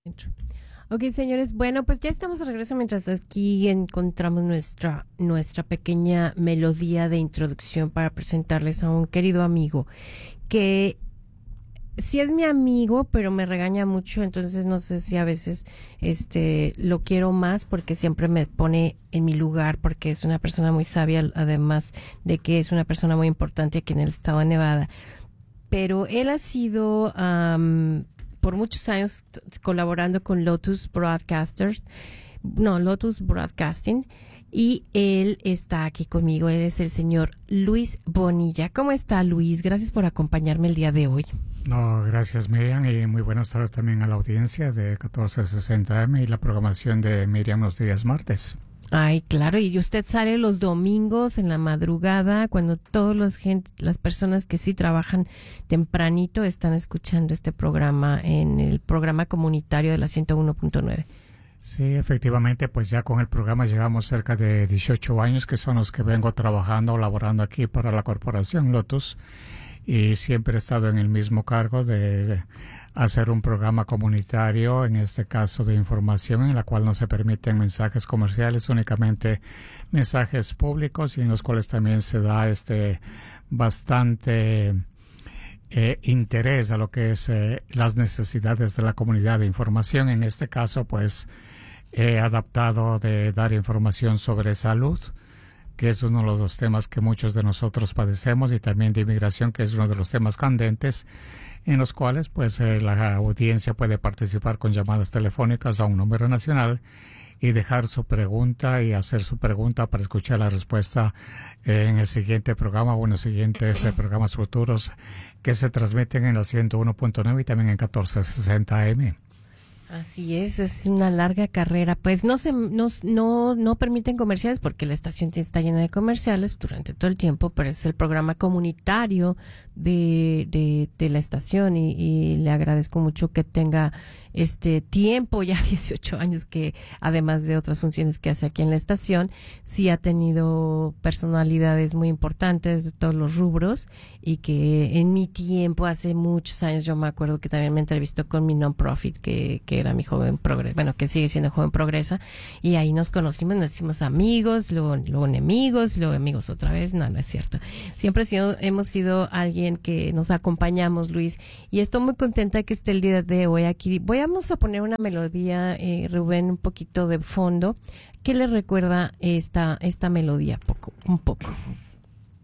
Entro. Ok, señores, bueno, pues ya estamos de regreso mientras aquí encontramos nuestra pequeña melodía de introducción para presentarles a un querido amigo que sí es mi amigo, pero me regaña mucho, entonces no sé si a veces lo quiero más porque siempre me pone en mi lugar, porque es una persona muy sabia, además de que es una persona muy importante aquí en el estado de Nevada. Pero él ha sido por muchos años colaborando con Lotus Broadcasting, y él está aquí conmigo. Él es el señor Luis Bonilla. ¿Cómo está, Luis? Gracias por acompañarme el día de hoy. No, gracias, Miriam, y muy buenas tardes también a la audiencia de 1460M y la programación de Miriam los días martes. Ay, claro, y usted sale los domingos en la madrugada cuando las personas que sí trabajan tempranito están escuchando este programa en el programa comunitario de la 101.9. Sí, efectivamente, pues ya con el programa llevamos cerca de 18 años, que son los que vengo trabajando o laborando aquí para la corporación Lotus, y siempre he estado en el mismo cargo de hacer un programa comunitario, en este caso de información, en la cual no se permiten mensajes comerciales, únicamente mensajes públicos, y en los cuales también se da bastante interés a lo que es las necesidades de la comunidad de información. En este caso, pues he adaptado de dar información sobre salud, que es uno de los dos temas que muchos de nosotros padecemos, y también de inmigración, que es uno de los temas candentes, en los cuales pues la audiencia puede participar con llamadas telefónicas a un número nacional y dejar su pregunta y hacer su pregunta para escuchar la respuesta en el siguiente programa o en los siguientes programas futuros que se transmiten en la 101.9 y también en 1460M. Así es una larga carrera. Pues no permiten comerciales porque la estación está llena de comerciales durante todo el tiempo, pero es el programa comunitario de la estación, y le agradezco mucho que tenga este tiempo, ya 18 años, que además de otras funciones que hace aquí en la estación, sí ha tenido personalidades muy importantes de todos los rubros, y que en mi tiempo, hace muchos años, yo me acuerdo que también me entrevistó con mi non-profit, que era mi Joven Progresa, bueno, que sigue siendo Joven Progresa, y ahí nos conocimos, nos hicimos amigos, luego enemigos, luego amigos otra vez. No es cierto. Siempre hemos sido alguien que nos acompañamos, Luis, y estoy muy contenta que esté el día de hoy aquí. Vamos a poner una melodía, Rubén, un poquito de fondo. ¿Qué le recuerda esta melodía? Un poco.